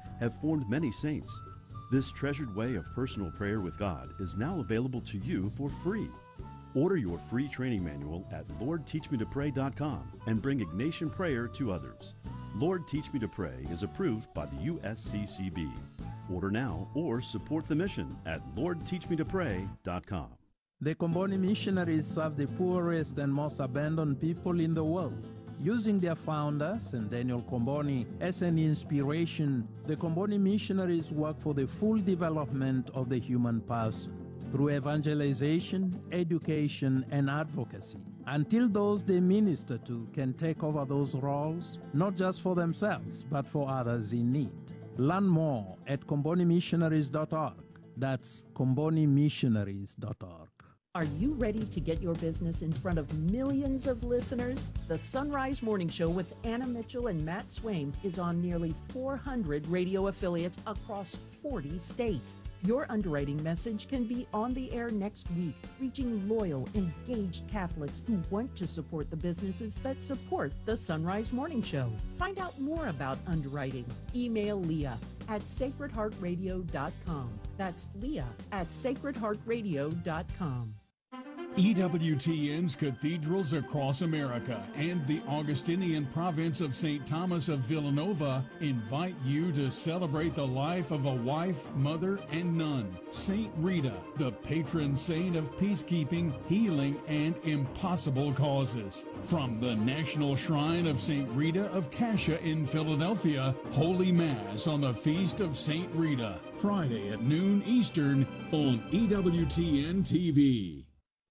have formed many saints. This treasured way of personal prayer with God is now available to you for free. Order your free training manual at LordTeachMeToPray.com and bring Ignatian prayer to others. Lord Teach Me to Pray is approved by the USCCB. Order now or support the mission at LordTeachMeToPray.com. The Comboni missionaries serve the poorest and most abandoned people in the world. Using their founder, St. Daniel Comboni, as an inspiration, the Comboni missionaries work for the full development of the human person through evangelization, education, and advocacy, until those they minister to can take over those roles, not just for themselves, but for others in need. Learn more at combonimissionaries.org. That's combonimissionaries.org. Are you ready to get your business in front of millions of listeners? The Sunrise Morning Show with Anna Mitchell and Matt Swaim is on nearly 400 radio affiliates across 40 states. Your underwriting message can be on the air next week, reaching loyal, engaged Catholics who want to support the businesses that support the Sunrise Morning Show. Find out more about underwriting. Email Leah at sacredheartradio.com. That's Leah at sacredheartradio.com. EWTN's cathedrals across America and the Augustinian province of St. Thomas of Villanova invite you to celebrate the life of a wife, mother, and nun, St. Rita, the patron saint of peacekeeping, healing, and impossible causes. From the National Shrine of St. Rita of Cascia in Philadelphia, Holy Mass on the Feast of St. Rita, Friday at noon Eastern on EWTN TV.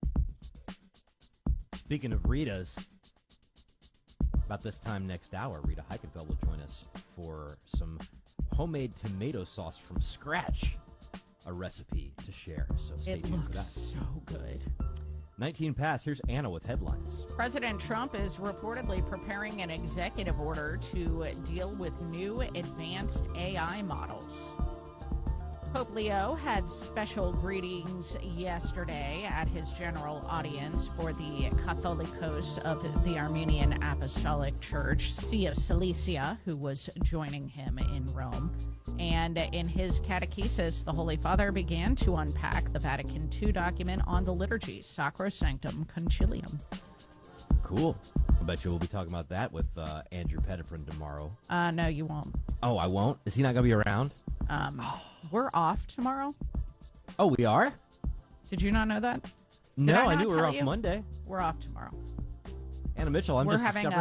Speaking of Ritas, about this time next hour, Rita Heikenfeld will join us for some homemade tomato sauce from scratch, a recipe to share. So stay tuned for that. So good. 19 past. Here's Anna with headlines. President Trump is reportedly preparing an executive order to deal with new advanced AI models. Pope Leo had special greetings yesterday at his general audience for the Catholicos of the Armenian Apostolic Church, See of Cilicia, who was joining him in Rome. And in his catechesis, the Holy Father began to unpack the Vatican II document on the liturgy, Sacrosanctum Concilium. Cool. I bet you we'll be talking about that with Andrew Pettifrin tomorrow. No, you won't. Oh, I won't? Is he not going to be around? We're off tomorrow. Oh, we are? Did you not know that? No, I knew we were off Monday. We're off tomorrow. Anna Mitchell, we're having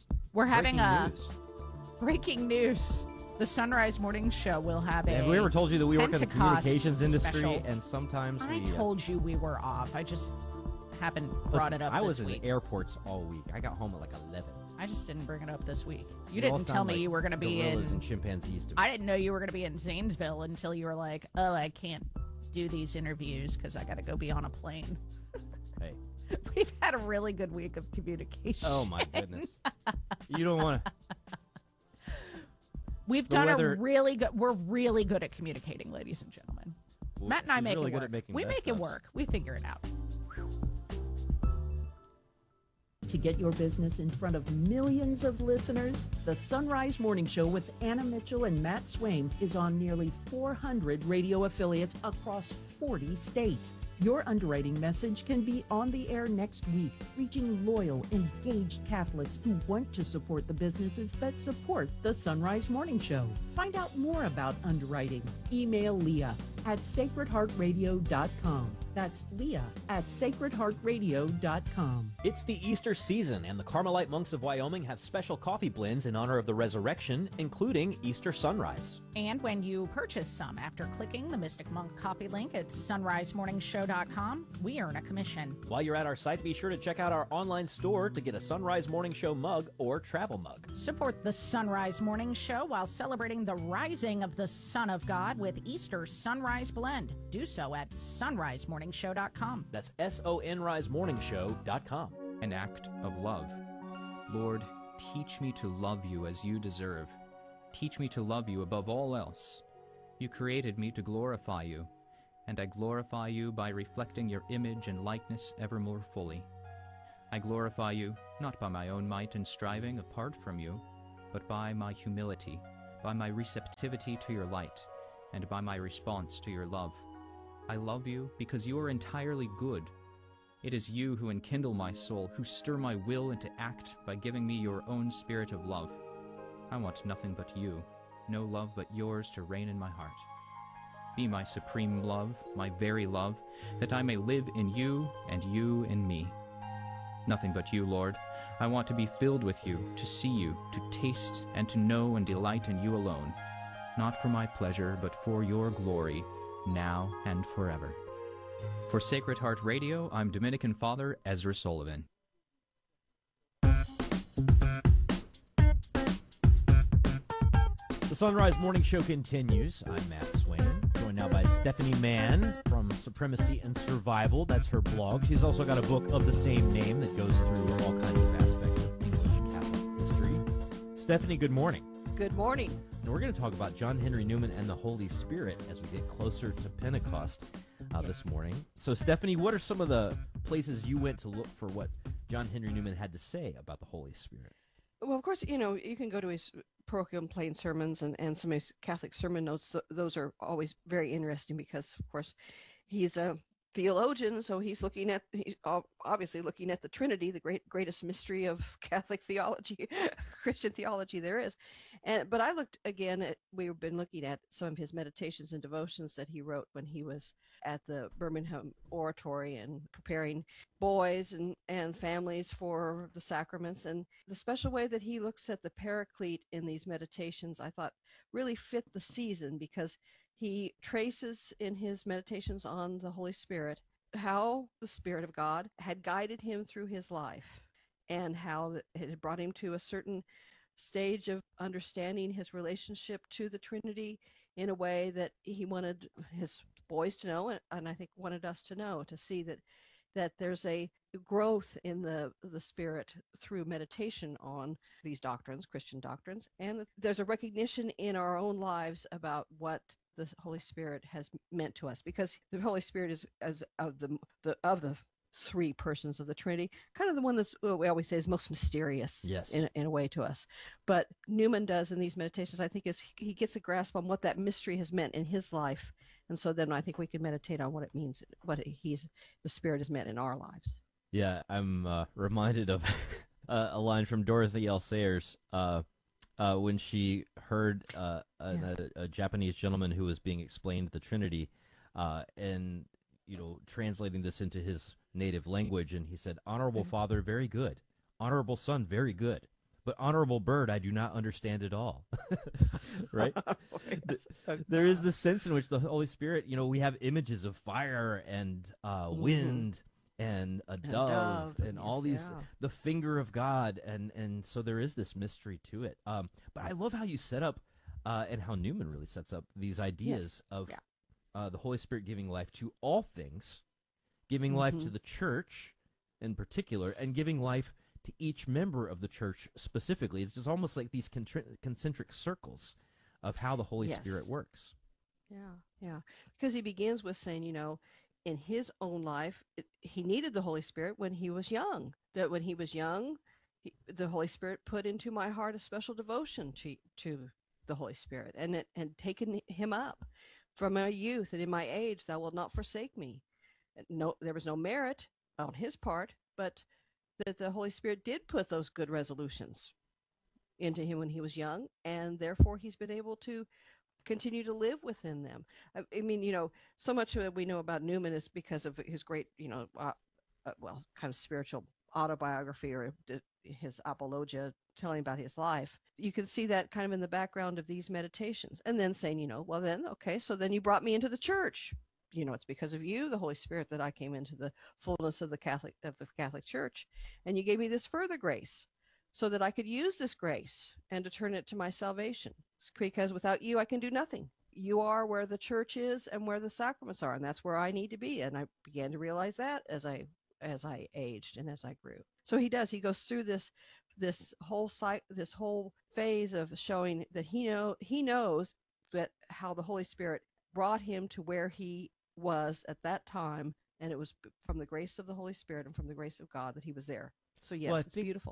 breaking news. The Sunrise Morning Show will have Have we ever told you that we work in the communications industry special. And sometimes I told you we were off. I just haven't brought it up I this was week. in airports all week. I got home at like 11. I just didn't bring it up this week. You didn't tell me you were going to be in... and chimpanzees. I didn't know you were going to be in Zanesville until you were like, oh, I can't do these interviews because I got to go be on a plane. Hey. We've had a really good week of communication. Oh, my goodness. You don't want to... We've done a really good... We're really good at communicating, ladies and gentlemen. Well, Matt and I make it work. We make it work. We figure it out. To get your business in front of millions of listeners, the Sunrise Morning Show with Anna Mitchell and Matt Swaim is on nearly 400 radio affiliates across 40 states. Your underwriting message can be on the air next week, reaching loyal, engaged Catholics who want to support the businesses that support the Sunrise Morning Show. Find out more about underwriting. Email Leah at sacredheartradio.com. That's Leah at sacredheartradio.com. It's the Easter season, and the Carmelite monks of Wyoming have special coffee blends in honor of the resurrection, including Easter Sunrise. And when you purchase some after clicking the Mystic Monk coffee link at sunrisemorningshow.com, we earn a commission. While you're at our site, be sure to check out our online store to get a Sunrise Morning Show mug or travel mug. Support the Sunrise Morning Show while celebrating the rising of the Son of God with Easter Sunrise Blend. Do so at sunrisemorningshow.com. That's sonrisemorningshow.com. An act of love. Lord, teach me to love you as you deserve. Teach me to love you above all else. You created me to glorify you, and I glorify you by reflecting your image and likeness ever more fully. I glorify you not by my own might and striving apart from you, but by my humility, by my receptivity to your light, and by my response to your love. I love you because you are entirely good. It is you who enkindle my soul, who stir my will into act by giving me your own spirit of love. I want nothing but you, no love but yours to reign in my heart. Be my supreme love, my very love, that I may live in you and you in me. Nothing but you, Lord. I want to be filled with you, to see you, to taste and to know and delight in you alone, not for my pleasure, but for your glory, now and forever. For Sacred Heart Radio, I'm Dominican Father Ezra Sullivan. The Sunrise Morning Show continues. I'm Matt Swayman, joined now by Stephanie Mann from Supremacy and Survival. That's her blog. She's also got a book of the same name that goes through all kinds of aspects of English Catholic history. Stephanie, good morning. Good morning. And we're going to talk about John Henry Newman and the Holy Spirit as we get closer to Pentecost this morning. So, Stephanie, what are some of the places you went to look for what John Henry Newman had to say about the Holy Spirit? Well, of course, you can go to his parochial and plain sermons and some of his Catholic sermon notes. Those are always very interesting because, of course, he's a theologian, so he's obviously looking at the Trinity, the greatest mystery of Catholic theology, Christian theology there is. But I looked again at, we've been looking at some of his meditations and devotions that he wrote when he was at the Birmingham Oratory and preparing boys and families for the sacraments. And the special way that he looks at the Paraclete in these meditations, I thought really fit the season, because he traces in his meditations on the Holy Spirit how the Spirit of God had guided him through his life and how it had brought him to a certain stage of understanding his relationship to the Trinity in a way that he wanted his boys to know, and I think wanted us to know, to see that there's a growth in the Spirit through meditation on these doctrines, Christian doctrines, and there's a recognition in our own lives about what the Holy Spirit has meant to us, because the Holy Spirit is, as of the three persons of the Trinity, kind of the one that's, we always say, is most mysterious, yes, in a way to us. But Newman does in these meditations, I think, is he gets a grasp on what that mystery has meant in his life, and so then I think we can meditate on what it means, what the Spirit has meant in our lives. Yeah, I'm reminded of a line from Dorothy L. Sayers when she heard a Japanese gentleman who was being explained the Trinity, and translating this into his native language, and he said, "Honorable Father, very good. Honorable Son, very good. But honorable bird, I do not understand at all." Right? Yes. There is this sense in which the Holy Spirit, we have images of fire and wind and a dove and all these, the finger of God, and so there is this mystery to it. But I love how you set up, and how Newman really sets up these ideas of the Holy Spirit giving life to all things, giving life to the church in particular, and giving life to each member of the church specifically. It's just almost like these concentric circles of how the Holy Spirit works. Yeah. Because he begins with saying, in his own life, he needed the Holy Spirit when he was young. That when he was young, the Holy Spirit put into my heart a special devotion to the Holy Spirit, and taken him up from my youth, and in my age thou wilt not forsake me. No, there was no merit on his part, but that the Holy Spirit did put those good resolutions into him when he was young, and therefore he's been able to continue to live within them. I mean, so much that we know about Newman is because of his great, kind of spiritual autobiography, or his apologia telling about his life. You can see that kind of in the background of these meditations, and then saying, well then, okay, so then you brought me into the church. It's because of you, the Holy Spirit, that I came into the fullness of the Catholic Church, and you gave me this further grace, so that I could use this grace and to turn it to my salvation. It's because without you, I can do nothing. You are where the church is and where the sacraments are, and that's where I need to be. And I began to realize that as I aged and as I grew. So he goes through this whole phase of showing that he knows that how the Holy Spirit brought him to where he was at that time, and it was from the grace of the Holy Spirit and from the grace of God that he was there. So yes, it's beautiful.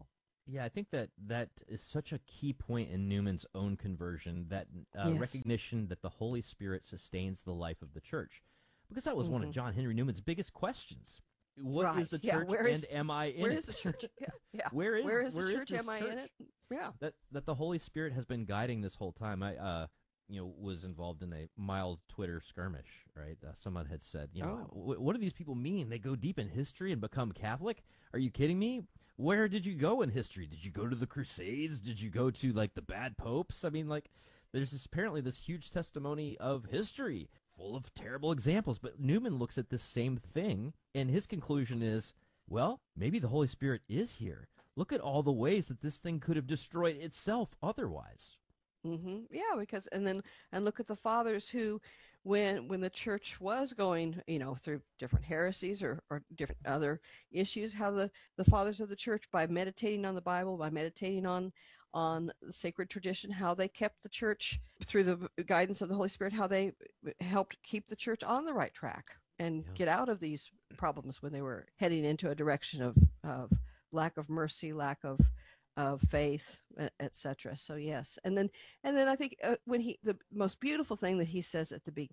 Yeah, I think that is such a key point in Newman's own conversion, that Yes. recognition that the Holy Spirit sustains the life of the church. Because that was one of John Henry Newman's biggest questions. What is Right. the Yeah, church, where is- and am I in Where it? is the church? Yeah, yeah. Where is the church? this Am I in it? Yeah. That the Holy Spirit has been guiding this whole time. I was involved in a mild Twitter skirmish, right? Someone had said, what do these people mean? They go deep in history and become Catholic? Are you kidding me? Where did you go in history? Did you go to the Crusades? Did you go to, like, the bad popes? I mean, like, there's apparently this huge testimony of history full of terrible examples. But Newman looks at this same thing, and his conclusion is, well, maybe the Holy Spirit is here. Look at all the ways that this thing could have destroyed itself otherwise. Yeah, because and look at the fathers who, when the church was going, through different heresies or different other issues, how the fathers of the church, by meditating on the Bible, by meditating on sacred tradition, how they kept the church through the guidance of the Holy Spirit, how they helped keep the church on the right track and get out of these problems when they were heading into a direction of lack of mercy, lack of faith, etc. So yes, and then I think when the most beautiful thing that he says at the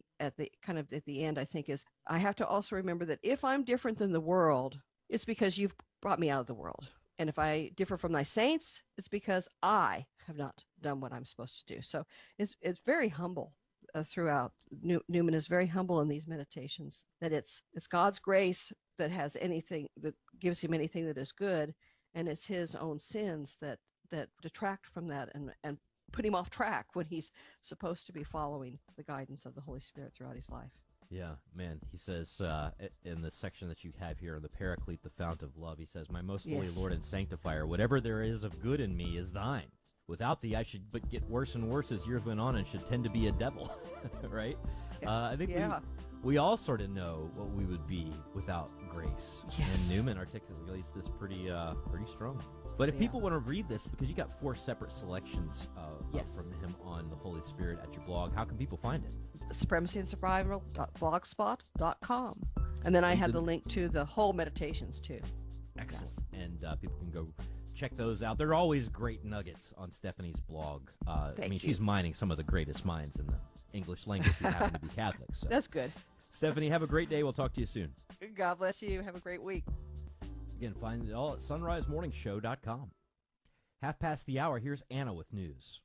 end, I think, is, I have to also remember that if I'm different than the world, it's because you've brought me out of the world, and if I differ from thy saints, it's because I have not done what I'm supposed to do. So it's very humble throughout. Newman is very humble in these meditations, that it's God's grace that has anything that gives him anything that is good, and it's his own sins that detract from that and put him off track when he's supposed to be following the guidance of the Holy Spirit throughout his life. Yeah, man. He says in the section that you have here, the Paraclete, the fount of love, he says, "My most holy Lord and sanctifier, whatever there is of good in me is thine. Without thee, I should but get worse and worse as years went on, and should tend to be a devil." Right? I think we all sort of know what we would be without grace. Yes. And Newman articulates this pretty strongly. But if people want to read this, because you got 4 separate selections from him on the Holy Spirit at your blog, how can people find it? supremacyandsurvival.blogspot.com. And then I have the link to the whole meditations too. Excellent. Yes. And people can go check those out. There are always great nuggets on Stephanie's blog. She's mining some of the greatest minds in the English language who happen to be Catholic. So. That's good. Stephanie, have a great day. We'll talk to you soon. God bless you. Have a great week. Again, find it all at sunrisemorningshow.com. 1:30. Here's Anna with news.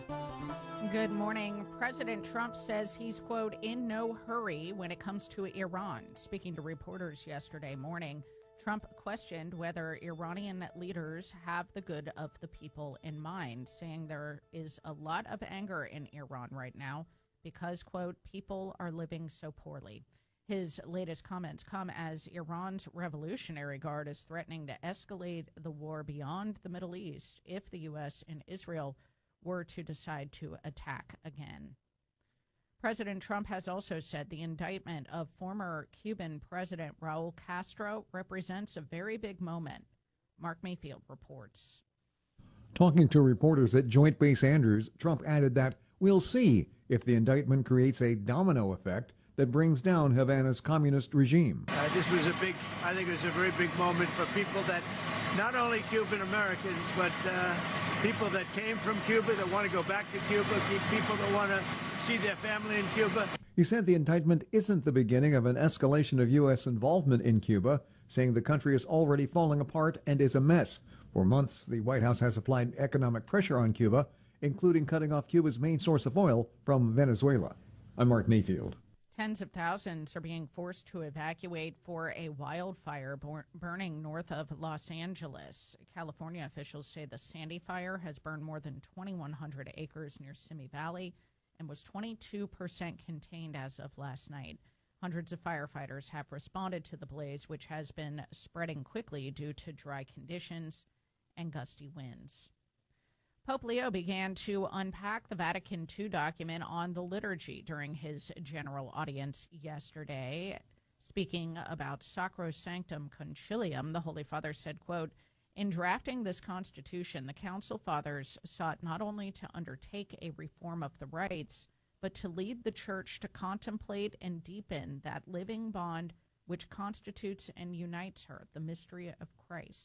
Good morning. President Trump says he's, quote, in no hurry when it comes to Iran. Speaking to reporters yesterday morning, Trump questioned whether Iranian leaders have the good of the people in mind, saying there is a lot of anger in Iran right now because, quote, people are living so poorly. His latest comments come as Iran's Revolutionary Guard is threatening to escalate the war beyond the Middle East if the U.S. and Israel were to decide to attack again. President Trump has also said the indictment of former Cuban President Raul Castro represents a very big moment. Mark Mayfield reports. Talking to reporters at Joint Base Andrews, Trump added that we'll see if the indictment creates a domino effect that brings down Havana's communist regime. This was I think it was a very big moment for people that, not only Cuban Americans, but people that came from Cuba that want to go back to Cuba, people that want to see their family in Cuba. He said the indictment isn't the beginning of an escalation of U.S. involvement in Cuba, saying the country is already falling apart and is a mess. For months, the White House has applied economic pressure on Cuba, including cutting off Cuba's main source of oil from Venezuela. I'm Mark Mayfield. Tens of thousands are being forced to evacuate for a wildfire burning north of Los Angeles. California officials say the Sandy Fire has burned more than 2,100 acres near Simi Valley and was 22% contained as of last night. Hundreds of firefighters have responded to the blaze, which has been spreading quickly due to dry conditions and gusty winds. Pope Leo began to unpack the Vatican II document on the liturgy during his general audience yesterday. Speaking about Sacrosanctum Concilium, the Holy Father said, quote, in drafting this constitution, the Council Fathers sought not only to undertake a reform of the rites, but to lead the Church to contemplate and deepen that living bond which constitutes and unites her, the mystery of Christ.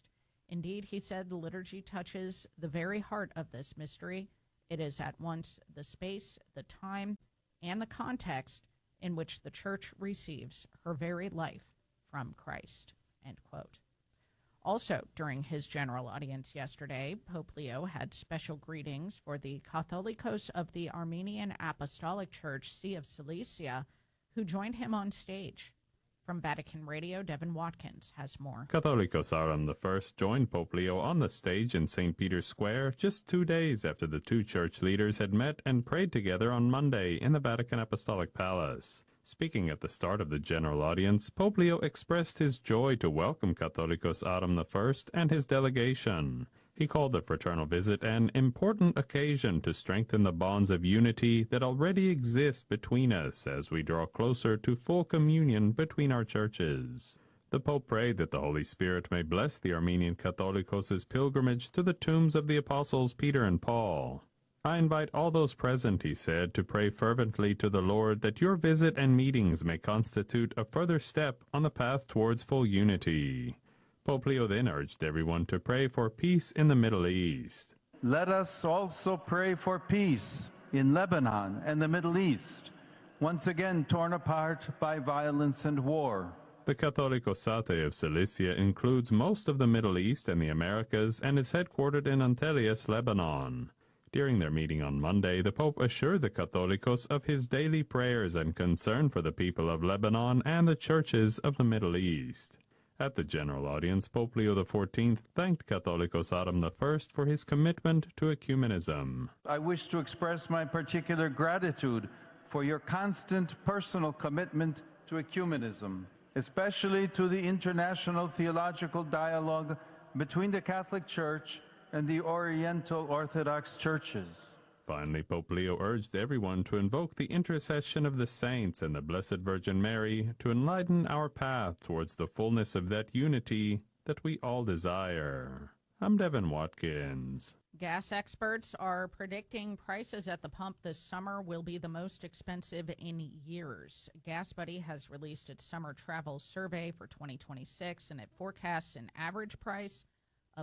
Indeed, he said, the liturgy touches the very heart of this mystery. It is at once the space, the time, and the context in which the Church receives her very life from Christ, end quote. Also, during his general audience yesterday, Pope Leo had special greetings for the Catholicos of the Armenian Apostolic Church, See of Cilicia, who joined him on stage. From Vatican Radio, Devin Watkins has more. Catholicos Aram I joined Pope Leo on the stage in St. Peter's Square just 2 days after the two church leaders had met and prayed together on Monday in the Vatican Apostolic Palace. Speaking at the start of the general audience, Pope Leo expressed his joy to welcome Catholicos Aram I and his delegation. He called the fraternal visit an important occasion to strengthen the bonds of unity that already exist between us as we draw closer to full communion between our churches. The Pope prayed that the Holy Spirit may bless the Armenian Catholicos' pilgrimage to the tombs of the apostles Peter and Paul. I invite all those present, he said, to pray fervently to the Lord that your visit and meetings may constitute a further step on the path towards full unity. Pope Leo then urged everyone to pray for peace in the Middle East. Let us also pray for peace in Lebanon and the Middle East, once again torn apart by violence and war. The Catholicosate of Cilicia includes most of the Middle East and the Americas and is headquartered in Antelias, Lebanon. During their meeting on Monday, the Pope assured the Catholicos of his daily prayers and concern for the people of Lebanon and the churches of the Middle East. At the general audience, Pope Leo XIV thanked Catholicos Aram I for his commitment to ecumenism. I wish to express my particular gratitude for your constant personal commitment to ecumenism, especially to the international theological dialogue between the Catholic Church and the Oriental Orthodox churches. Finally, Pope Leo urged everyone to invoke the intercession of the saints and the Blessed Virgin Mary to enlighten our path towards the fullness of that unity that we all desire. I'm Devin Watkins. Gas experts are predicting prices at the pump this summer will be the most expensive in years. GasBuddy has released its summer travel survey for 2026, and it forecasts an average price of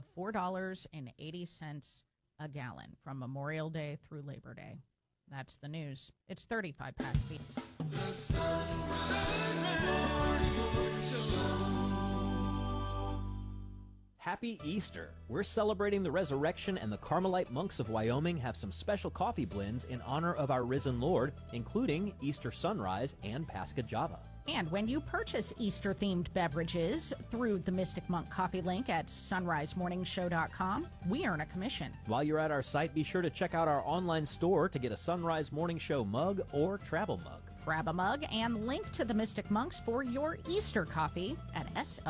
$4.80 a gallon from Memorial Day through Labor Day. That's the news. It's 35 past the... Happy Easter! We're celebrating the resurrection, and the Carmelite monks of Wyoming have some special coffee blends in honor of our risen Lord, including Easter Sunrise and Pascha Java. And when you purchase Easter-themed beverages through the Mystic Monk coffee link at sunrisemorningshow.com, we earn a commission. While you're at our site, be sure to check out our online store to get a Sunrise Morning Show mug or travel mug. Grab a mug and link to the Mystic Monks for your Easter coffee at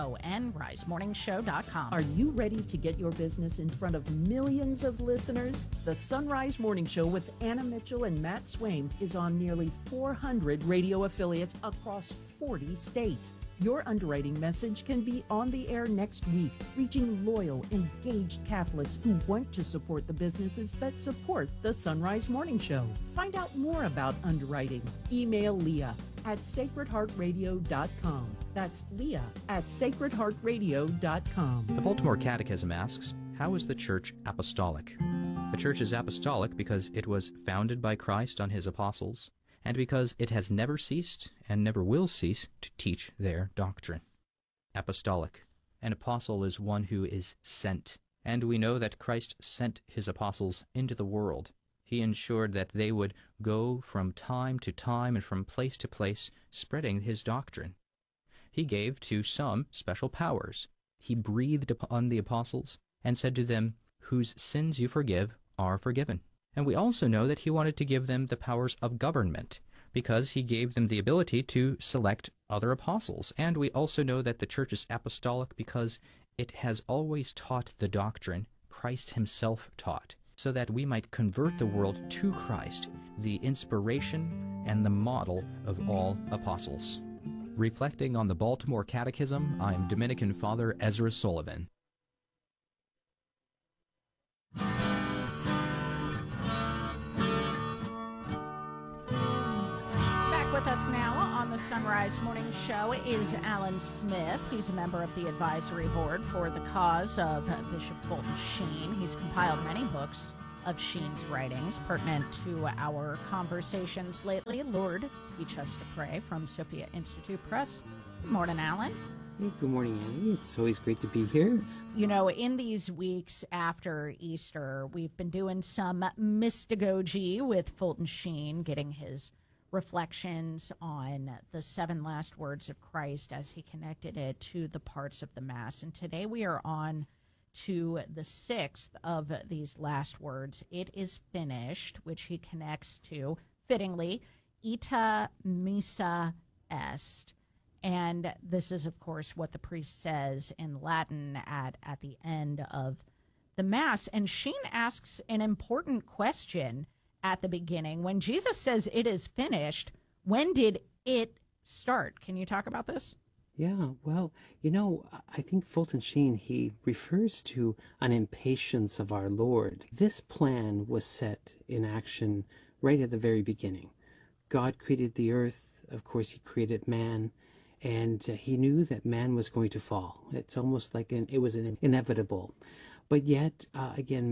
sunrisemorningshow.com. Are you ready to get your business in front of millions of listeners? The Sunrise Morning Show with Anna Mitchell and Matt Swaim is on nearly 400 radio affiliates across 40 states. Your underwriting message can be on the air next week, reaching loyal, engaged Catholics who want to support the businesses that support the Sunrise Morning Show. Find out more about underwriting. Email Leah at sacredheartradio.com. That's Leah at sacredheartradio.com. The Baltimore Catechism asks, how is the Church apostolic? The Church is apostolic because it was founded by Christ on his apostles, and because it has never ceased and never will cease to teach their doctrine. Apostolic. An apostle is one who is sent, and we know that Christ sent his apostles into the world. He ensured that they would go from time to time and from place to place, spreading his doctrine. He gave to some special powers. He breathed upon the apostles and said to them, "Whose sins you forgive are forgiven." And we also know that he wanted to give them the powers of government, because he gave them the ability to select other apostles. And we also know that the Church is apostolic because it has always taught the doctrine Christ himself taught, so that we might convert the world to Christ, the inspiration and the model of all apostles. Reflecting on the Baltimore Catechism, I'm Dominican Father Ezra Sullivan. with us now on the Sunrise Morning Show is Alan Smith. He's a member of the advisory board for the cause of Bishop Fulton Sheen. He's compiled many books of Sheen's writings pertinent to our conversations lately. Lord, Teach Us to Pray from Sophia Institute Press. Good morning, Alan. Hey, good morning, Annie. It's always great to be here. You know, in these weeks after Easter, we've been doing some mystagogy with Fulton Sheen, getting his reflections on the 7 last words of Christ as he connected it to the parts of the Mass. And today we are on to the 6th of these last words. It is finished, which he connects to, fittingly, ita missa est. And this is, of course, what the priest says in Latin at the end of the Mass. And Sheen asks an important question at the beginning. When Jesus says it is finished, when did it start? Can you talk about this? Yeah, well, you know, I think Fulton Sheen, he refers to an impatience of our Lord. This plan was set in action right at the very beginning. God created the earth. Of course, he created man. And he knew that man was going to fall. It's almost like it was inevitable. But yet, again,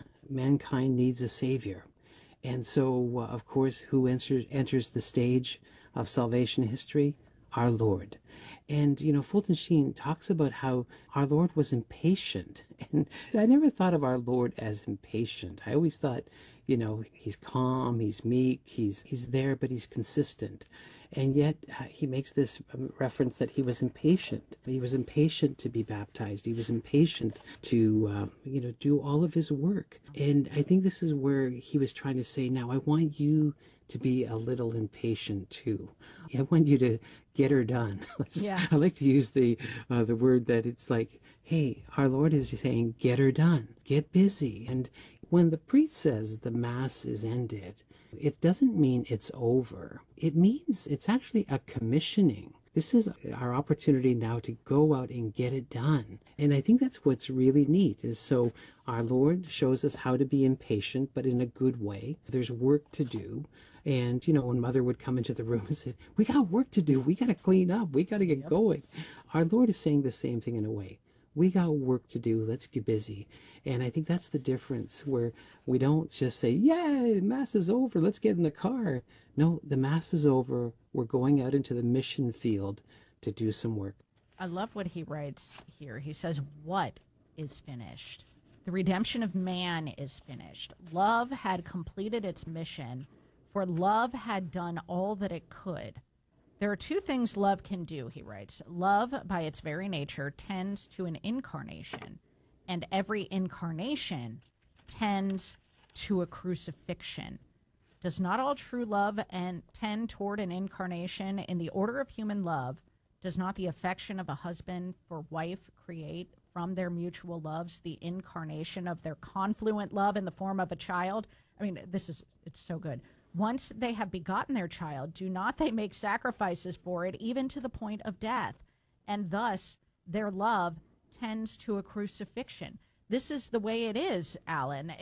mankind needs a savior. And so, of course, who enters the stage of salvation history? Our Lord. And, you know, Fulton Sheen talks about how our Lord was impatient. And I never thought of our Lord as impatient. I always thought, you know, he's calm, he's meek, he's there, but he's consistent. And yet he makes this reference that he was impatient. He was impatient to be baptized. He was impatient to, do all of his work. And I think this is where he was trying to say, now I want you to be a little impatient too. I want you to get her done. Yeah. I like to use the word that it's like, hey, our Lord is saying, get her done, get busy. And when the priest says the Mass is ended, it doesn't mean it's over. It means it's actually a commissioning. This is our opportunity now to go out and get it done. And I think that's what's really neat is so our Lord shows us how to be impatient, but in a good way. There's work to do. And, you know, when Mother would come into the room and say, we got work to do. We got to clean up. We got to get going. Our Lord is saying the same thing in a way. We got work to do. Let's get busy. And I think that's the difference where we don't just say, yeah, Mass is over. Let's get in the car. No, the Mass is over. We're going out into the mission field to do some work. I love what he writes here. He says, what is finished? The redemption of man is finished. Love had completed its mission, for love had done all that it could. There are 2 things love can do, he writes. Love, by its very nature, tends to an incarnation, and every incarnation tends to a crucifixion. Does not all true love tend toward an incarnation? In the order of human love, does not the affection of a husband for wife create from their mutual loves the incarnation of their confluent love in the form of a child? I mean, it's so good. Once they have begotten their child, do not they make sacrifices for it, even to the point of death? And thus, their love tends to a crucifixion. This is the way it is, Alan.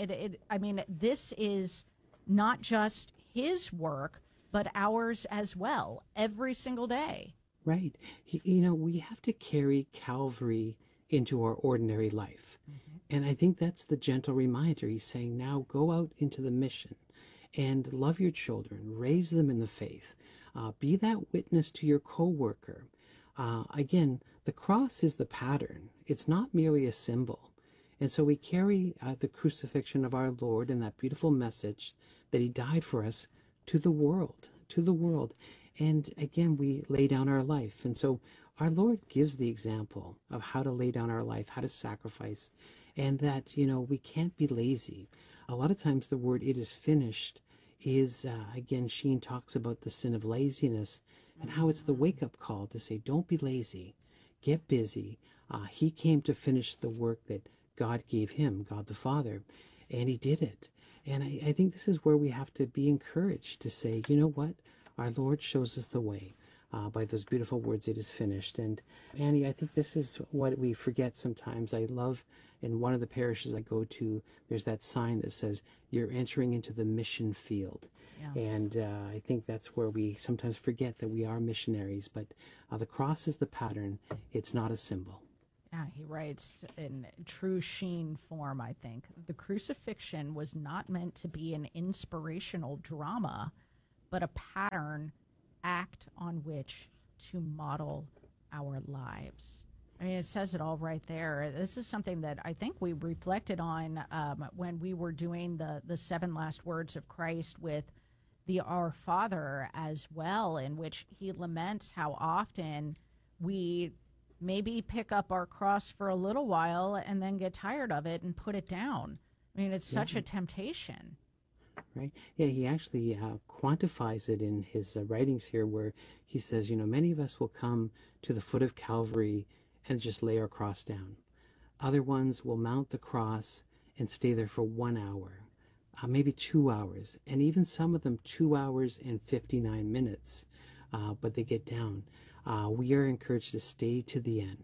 This is not just his work, but ours as well, every single day. Right. You know, we have to carry Calvary into our ordinary life. Mm-hmm. And I think that's the gentle reminder. He's saying, now go out into the mission and love your children, raise them in the faith, be that witness to your co-worker. Again, the cross is the pattern. It's not merely a symbol. And so we carry the crucifixion of our Lord and that beautiful message that he died for us to the world. And again, we lay down our life. And so our Lord gives the example of how to lay down our life, how to sacrifice, and that, you know, we can't be lazy. A lot of times the word "it is finished" is, again, Sheen talks about the sin of laziness and how it's the wake-up call to say, don't be lazy, get busy. He came to finish the work that God gave him, God the Father, and he did it. And I think this is where we have to be encouraged to say, you know what? Our Lord shows us the way. by those beautiful words, "It is finished." And Annie, I think this is what we forget sometimes. I love in one of the parishes I go to, there's that sign that says, "You're entering into the mission field." Yeah. And I think that's where we sometimes forget that we are missionaries, but the cross is the pattern. It's not a symbol. Yeah, he writes in true Sheen form, I think. The crucifixion was not meant to be an inspirational drama, but a pattern act on which to model our lives. I mean, it says it all right there. This is something that I think we reflected on when we were doing the 7 last words of Christ with the Our Father as well, in which he laments how often we maybe pick up our cross for a little while and then get tired of it and put it down. I mean, it's such a temptation. Right? Yeah, he actually quantifies it in his writings here, where he says, many of us will come to the foot of Calvary and just lay our cross down. Other ones will mount the cross and stay there for 1 hour, maybe 2 hours, and even some of them 2 hours and 59 minutes, but they get down. We are encouraged to stay to the end,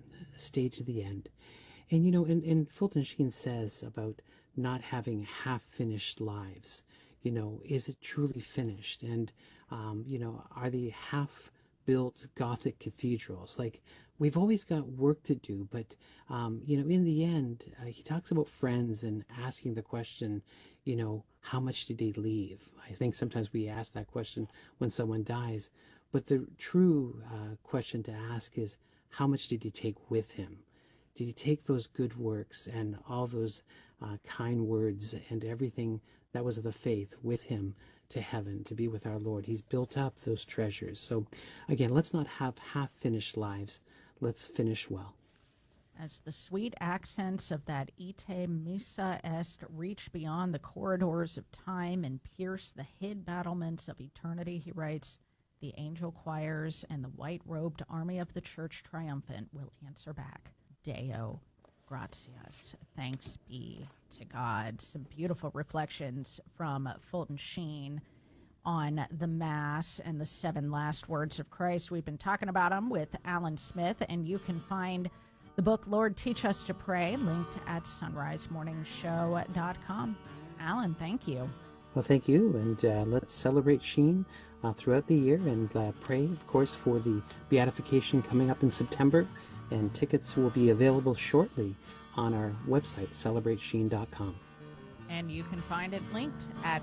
And, and Fulton Sheen says about not having half-finished lives. Is it truly finished? And, are they half-built Gothic cathedrals? Like, we've always got work to do, but, in the end, he talks about friends and asking the question, how much did they leave? I think sometimes we ask that question when someone dies, but the true question to ask is, how much did he take with him? Did he take those good works and all those kind words and everything that was of the faith with him to heaven, to be with our Lord? He's built up those treasures. So again, let's not have half-finished lives. Let's finish well. As the sweet accents of that Ite Missa Est reach beyond the corridors of time and pierce the hid battlements of eternity, he writes, the angel choirs and the white-robed army of the church triumphant will answer back, Deo gratias. Thanks be to God. Some beautiful reflections from Fulton Sheen on the Mass and the 7 last words of Christ. We've been talking about them with Alan Smith, and you can find the book, Lord, Teach Us to Pray, linked at sunrisemorningshow.com. Alan, thank you. Well, thank you, and let's celebrate Sheen throughout the year and pray, of course, for the beatification coming up in September, and tickets will be available shortly on our website, celebratesheen.com. And you can find it linked at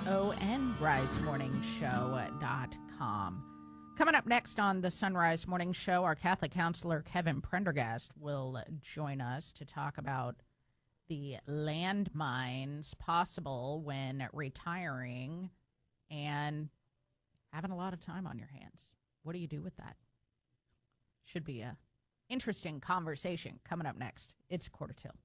sonrisemorningshow.com. Coming up next on the Sunrise Morning Show, our Catholic counselor Kevin Prendergast will join us to talk about the landmines possible when retiring and having a lot of time on your hands. What do you do with that? Should be a interesting conversation coming up next. It's 1:45.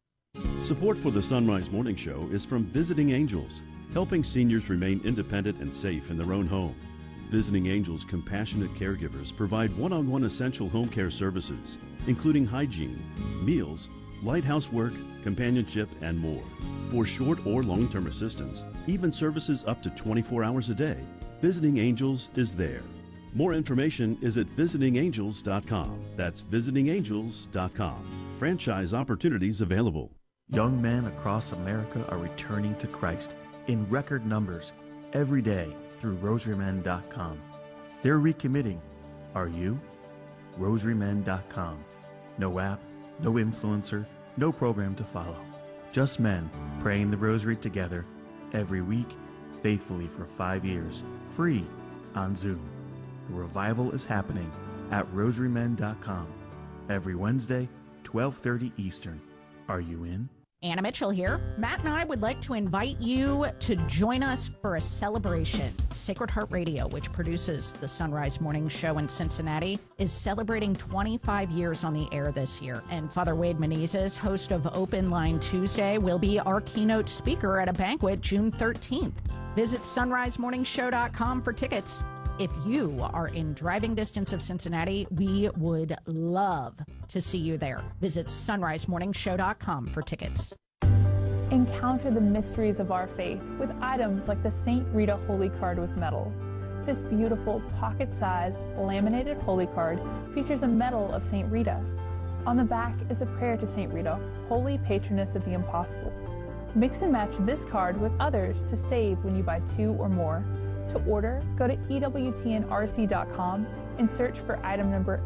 Support for the Sunrise Morning Show is from Visiting Angels, helping seniors remain independent and safe in their own home. Visiting Angels compassionate caregivers provide one-on-one essential home care services, including hygiene, meals, light housework, companionship, and more. For short or long-term assistance, even services up to 24 hours a day, Visiting Angels is there. More information is at visitingangels.com. That's visitingangels.com. Franchise opportunities available. Young men across America are returning to Christ in record numbers every day through rosarymen.com. They're recommitting. Are you? rosarymen.com. No app, no influencer, no program to follow. Just men praying the rosary together every week, faithfully for 5 years, free on Zoom. The revival is happening at rosarymen.com every Wednesday, 12:30 Eastern. Are you in? Anna Mitchell here. Matt and I would like to invite you to join us for a celebration. Sacred Heart Radio, which produces the Sunrise Morning Show in Cincinnati, is celebrating 25 years on the air this year. And Father Wade Menezes, host of Open Line Tuesday, will be our keynote speaker at a banquet June 13th. Visit sunrisemorningshow.com for tickets. If you are in driving distance of Cincinnati, we would love to see you there. Visit sunrisemorningshow.com for tickets. Encounter the mysteries of our faith with items like the St. Rita Holy Card with Medal. This beautiful, pocket-sized, laminated holy card features a medal of St. Rita. On the back is a prayer to St. Rita, holy patroness of the impossible. Mix and match this card with others to save when you buy 2 or more. To order, go to EWTNRC.com and search for item number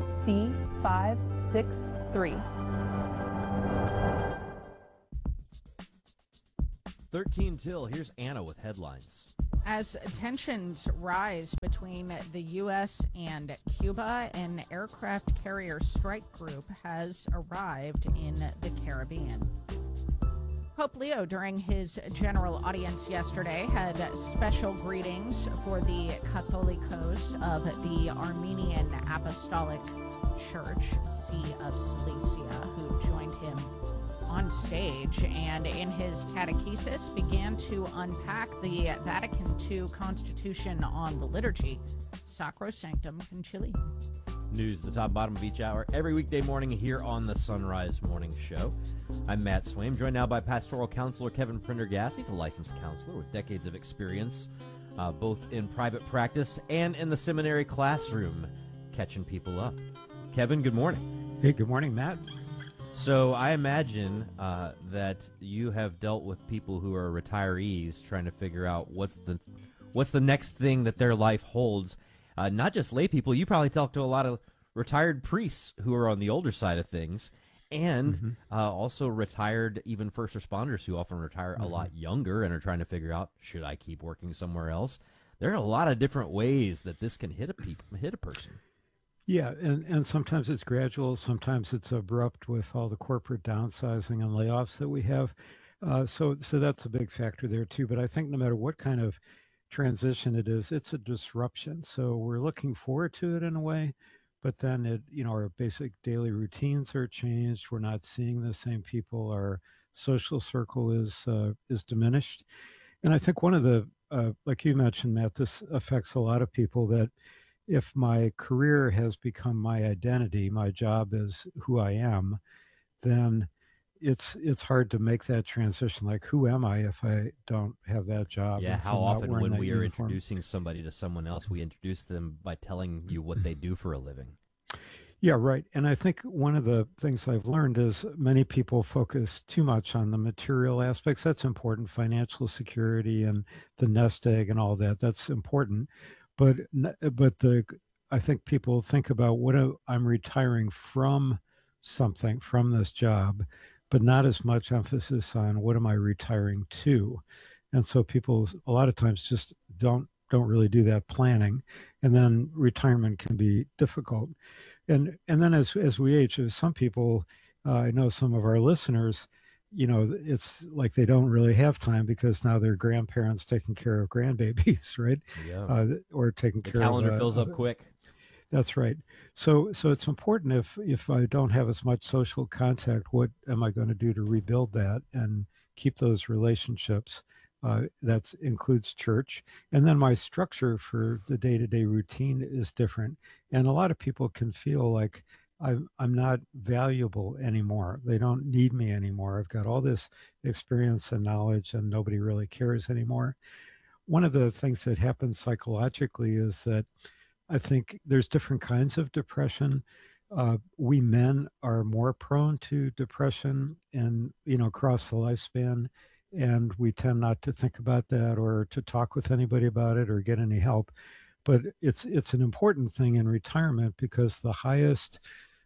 HC563. 13 till. Here's Anna with headlines. As tensions rise between the U.S. and Cuba, an aircraft carrier strike group has arrived in the Caribbean. Pope Leo, during his general audience yesterday, had special greetings for the Catholicos of the Armenian Apostolic Church, See of Cilicia, who joined him on stage, and in his catechesis began to unpack the Vatican II Constitution on the liturgy, Sacrosanctum Concilium. News, the top bottom of each hour, every weekday morning here on the Sunrise Morning Show. I'm Matt Swaim, joined now by pastoral counselor Kevin Prendergast. He's a licensed counselor with decades of experience, both in private practice and in the seminary classroom, catching people up. Kevin, good morning. Hey, good morning, Matt. So I imagine that you have dealt with people who are retirees trying to figure out what's the next thing that their life holds. Not just lay people. You probably talk to a lot of retired priests who are on the older side of things, and also retired even first responders who often retire a lot younger and are trying to figure out, should I keep working somewhere else? There are a lot of different ways that this can hit a person. Yeah, and sometimes it's gradual, sometimes it's abrupt with all the corporate downsizing and layoffs that we have. So that's a big factor there too. But I think no matter what kind of transition it is, it's a disruption. So we're looking forward to it in a way, but then our basic daily routines are changed. We're not seeing the same people. Our social circle is diminished. And I think one of the, like you mentioned, Matt, this affects a lot of people, that if my career has become my identity, my job is who I am, then it's hard to make that transition. Like, who am I if I don't have that job? Yeah, how often when we are introducing somebody to someone else, we introduce them by telling you what they do for a living. Yeah, right. And I think one of the things I've learned is many people focus too much on the material aspects. That's important, financial security and the nest egg and all that. That's important. But I think people think about I'm retiring from something, from this job, but not as much emphasis on what am I retiring to. And so people a lot of times just don't really do that planning, and then retirement can be difficult. And then as we age, some people, I know some of our listeners, it's like they don't really have time because now they're grandparents taking care of grandbabies, right? Yeah. Or taking care of... The calendar fills up quick. That's right. So it's important if I don't have as much social contact, what am I going to do to rebuild that and keep those relationships? That includes church. And then my structure for the day-to-day routine is different. And a lot of people can feel like I'm not valuable anymore. They don't need me anymore. I've got all this experience and knowledge and nobody really cares anymore. One of the things that happens psychologically is that I think there's different kinds of depression. We men are more prone to depression and, across the lifespan. And we tend not to think about that or to talk with anybody about it or get any help. But it's an important thing in retirement because the highest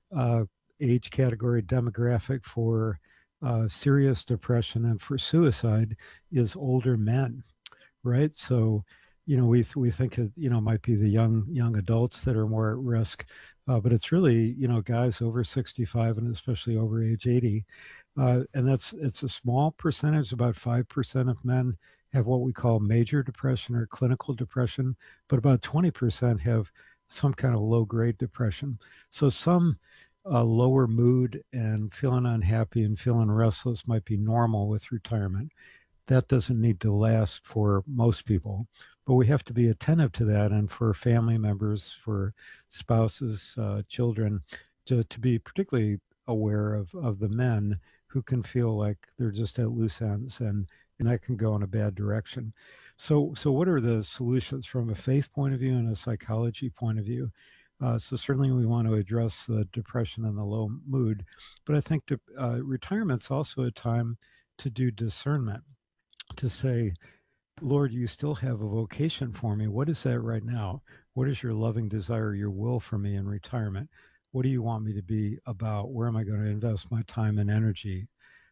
age category demographic for serious depression and for suicide is older men, right? So, we think it, might be the young adults that are more at risk, but it's really, guys over 65 and especially over age 80. And it's a small percentage, about 5% of men have what we call major depression or clinical depression, but about 20% have some kind of low-grade depression. So some lower mood and feeling unhappy and feeling restless might be normal with retirement. That doesn't need to last for most people, but we have to be attentive to that, and for family members, for spouses, children, to be particularly aware of the men who can feel like they're just at loose ends, and that can go in a bad direction. So what are the solutions from a faith point of view and a psychology point of view? So certainly we want to address the depression and the low mood, but I think retirement's also a time to do discernment, to say, Lord, you still have a vocation for me. What is that right now? What is your loving desire, your will for me in retirement? What do you want me to be about? Where am I going to invest my time and energy?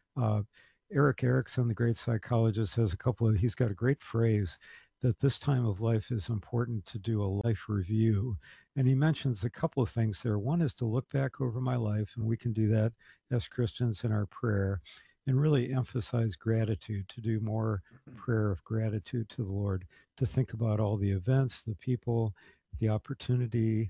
Erik Erikson, the great psychologist, has he's got a great phrase that this time of life is important to do a life review. And he mentions a couple of things there. One is to look back over my life, and we can do that as Christians in our prayer, and really emphasize gratitude, to do more prayer of gratitude to the Lord, to think about all the events, the people, the opportunity,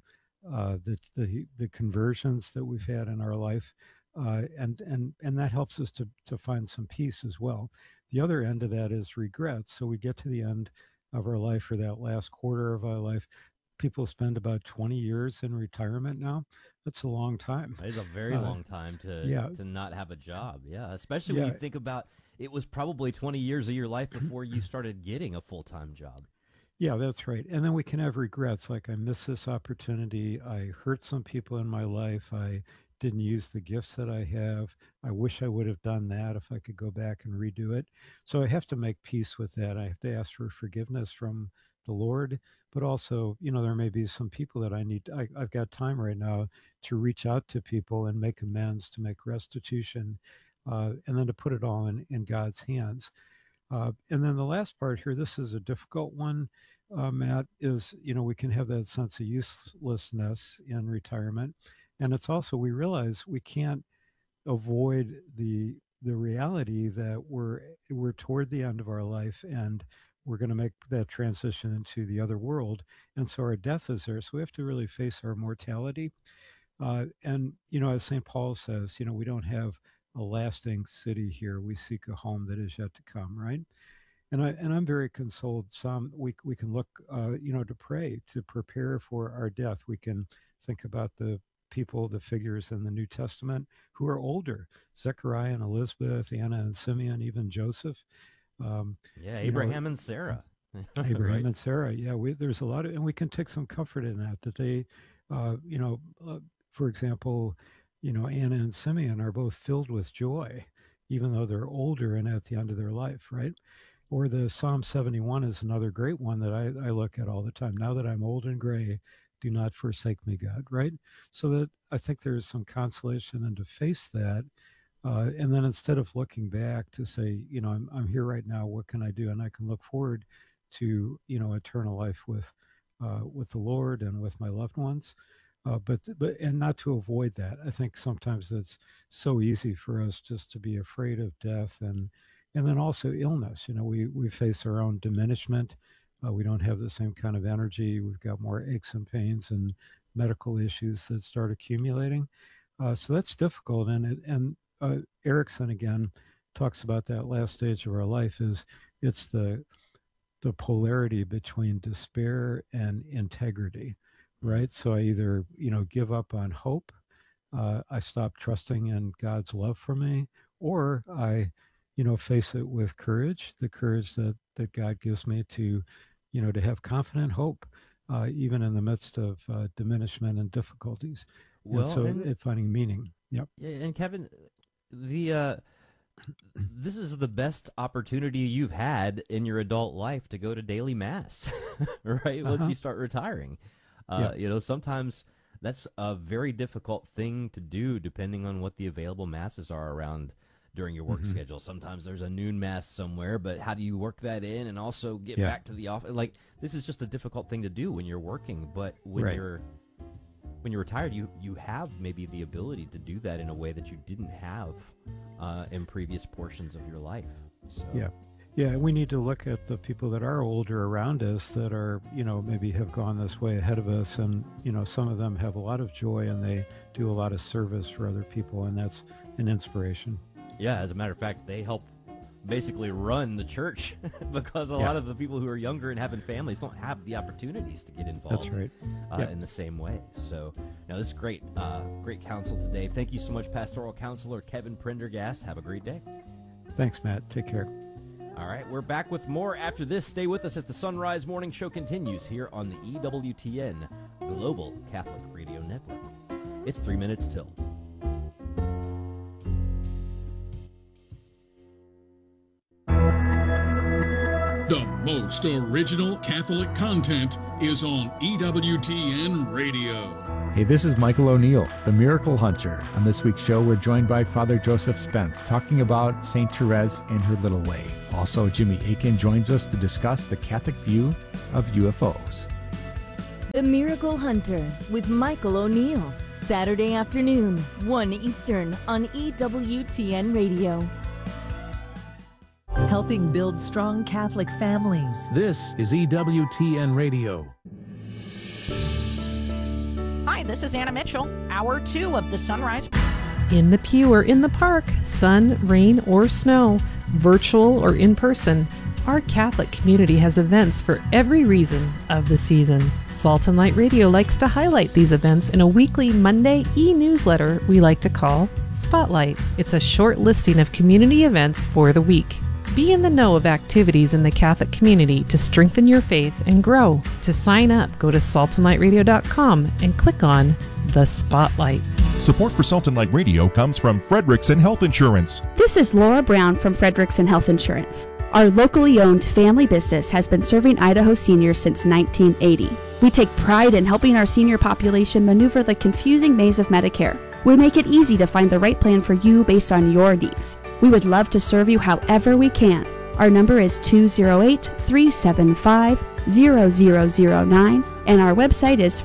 the conversions that we've had in our life, and that helps us to find some peace as well. The other end of that is regrets. So we get to the end of our life, or that last quarter of our life. People spend about 20 years in retirement now. That's a long time. It is a very long time to not have a job. Yeah, especially when you think about it was probably 20 years of your life before you started getting a full-time job. Yeah, that's right. And then we can have regrets, like I missed this opportunity. I hurt some people in my life. I didn't use the gifts that I have. I wish I would have done that if I could go back and redo it. So I have to make peace with that. I have to ask for forgiveness from the Lord, but also, there may be some people that I've got time right now to reach out to people and make amends, to make restitution, and then to put it all in God's hands. And then the last part here, this is a difficult one, Matt, is, we can have that sense of uselessness in retirement. And it's also, we realize we can't avoid the reality that we're toward the end of our life, and we're going to make that transition into the other world. And so our death is there. So we have to really face our mortality. And, as St. Paul says, we don't have a lasting city here. We seek a home that is yet to come, right? And I'm very consoled. We can look, to pray, to prepare for our death. We can think about the people, the figures in the New Testament who are older: Zechariah and Elizabeth, Anna and Simeon, even Joseph. Abraham and Sarah. Abraham and Sarah. Yeah, there's a lot of, and we can take some comfort in that they, for example, Anna and Simeon are both filled with joy, even though they're older and at the end of their life, right? Or the Psalm 71 is another great one that I look at all the time. Now that I'm old and gray, do not forsake me, God, right? So that I think there's some consolation, and to face that. And then instead of looking back, to say, I'm here right now, what can I do? And I can look forward to, eternal life with the Lord and with my loved ones. But not to avoid that. I think sometimes it's so easy for us just to be afraid of death, and then also illness. We face our own diminishment. We don't have the same kind of energy. We've got more aches and pains and medical issues that start accumulating. So that's difficult. And Erikson again talks about that last stage of our life it's the polarity between despair and integrity, right? So I either, give up on hope, I stop trusting in God's love for me, or I, face it with courage, the courage that God gives me to, to have confident hope, even in the midst of diminishment and difficulties. And finding meaning. Yep. And Kevin, this is the best opportunity you've had in your adult life to go to daily mass, right? Once you start retiring. Sometimes that's a very difficult thing to do, depending on what the available masses are around during your work schedule. Sometimes there's a noon mass somewhere, but how do you work that in and also get back to the office? Like, this is just a difficult thing to do when you're working, but when you're retired, you have maybe the ability to do that in a way that you didn't have in previous portions of your life. So. Yeah, we need to look at the people that are older around us that are, maybe have gone this way ahead of us. And, some of them have a lot of joy and they do a lot of service for other people. And that's an inspiration. Yeah, as a matter of fact, they help basically run the church because a lot of the people who are younger and having families don't have the opportunities to get involved. That's right. In the same way. So, this is great. Great counsel today. Thank you so much, Pastoral Counselor Kevin Prendergast. Have a great day. Thanks, Matt. Take care. All right, we're back with more after this. Stay with us as the Sunrise Morning Show continues here on the EWTN Global Catholic Radio Network. It's 3 minutes till. The most original Catholic content is on EWTN Radio. Hey, this is Michael O'Neill, the Miracle Hunter. On this week's show, we're joined by Father Joseph Spence, talking about St. Therese and her little way. Also, Jimmy Akin joins us to discuss the Catholic view of UFOs. The Miracle Hunter with Michael O'Neill, Saturday afternoon, 1 Eastern on EWTN Radio. Helping build strong Catholic families. This is EWTN Radio. Hi, this is Anna Mitchell, Hour 2 of the Sunrise. In the pew or in the park, sun, rain, or snow, virtual or in person, our Catholic community has events for every reason of the season. Salt and Light Radio likes to highlight these events in a weekly Monday e-newsletter we like to call Spotlight. It's a short listing of community events for the week. Be in the know of activities in the Catholic community to strengthen your faith and grow. To sign up, go to saltandlightradio.com and click on the Spotlight. Support for Salt and Light Radio comes from Fredrickson Health Insurance. This is Laura Brown from Fredrickson Health Insurance. Our locally owned family business has been serving Idaho seniors since 1980. We take pride in helping our senior population maneuver the confusing maze of Medicare. We make it easy to find the right plan for you based on your needs. We would love to serve you however we can. Our number is 208-375-0009 and our website is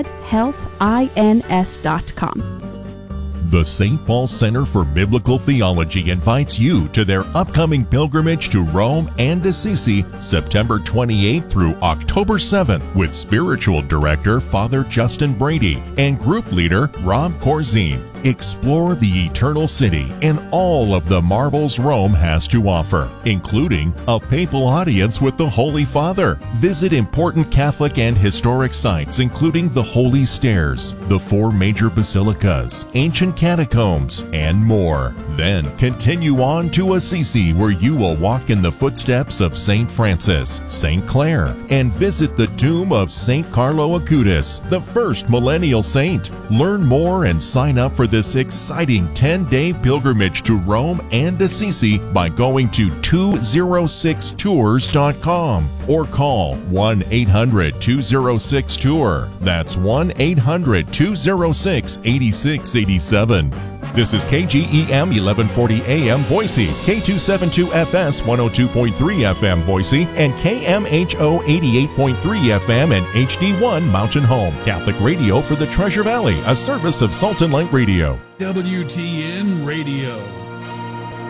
fredhealthins.com. The St. Paul Center for Biblical Theology invites you to their upcoming pilgrimage to Rome and Assisi, September 28th through October 7th, with Spiritual Director Father Justin Brady and Group Leader Rob Corzine. Explore the Eternal City and all of the marvels Rome has to offer, including a papal audience with the Holy Father. Visit important Catholic and historic sites, including the Holy Stairs, the 4 major basilicas, ancient catacombs, and more. Then continue on to Assisi, where you will walk in the footsteps of St. Francis, St. Clare, and visit the tomb of St. Carlo Acutis, the first millennial saint. Learn more and sign up for this exciting 10-day pilgrimage to Rome and Assisi by going to 206tours.com or call 1-800-206-TOUR. That's 1-800-206-8687. This is KGEM 1140 AM Boise, K272FS 102.3 FM Boise, and KMHO 88.3 FM and HD1 Mountain Home. Catholic radio for the Treasure Valley, a service of Salt and Light Radio. WTN Radio.